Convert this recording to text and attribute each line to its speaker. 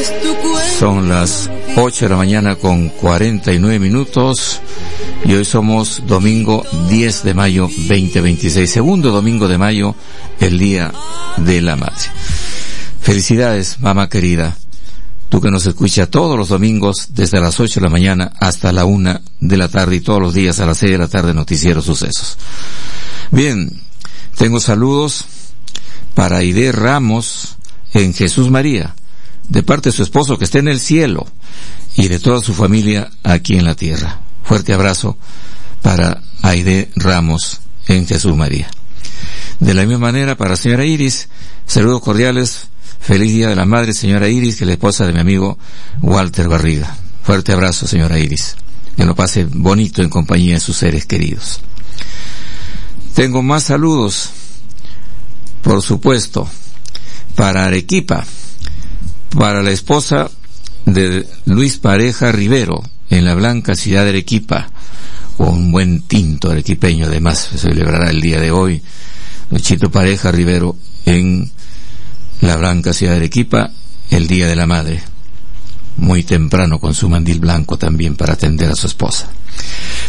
Speaker 1: Son las 8 de la mañana con 49 minutos y hoy somos domingo 10 de mayo 2026, segundo domingo de mayo, el Día de la Madre. Felicidades, mamá querida, tú que nos escuchas todos los domingos desde las 8 de la mañana hasta la 1 de la tarde y todos los días a las 6 de la tarde Noticiero Sucesos. Bien, tengo saludos para Aide Ramos en Jesús María, de parte de su esposo que está en el cielo y de toda su familia aquí en la tierra. Fuerte abrazo para Aide Ramos en Jesús María. De la misma manera para señora Iris, saludos cordiales, feliz Día de la Madre, señora Iris, que es la esposa de mi amigo Walter Barriga. Fuerte abrazo, señora Iris, que lo pase bonito en compañía de sus seres queridos. Tengo más saludos, por supuesto, para Arequipa, para la esposa de Luis Pareja Rivero, en la blanca ciudad de Arequipa, un buen tinto arequipeño además, se celebrará el día de hoy, Luchito Pareja Rivero, en la blanca ciudad de Arequipa, el Día de la Madre, muy temprano con su mandil blanco también para atender a su esposa.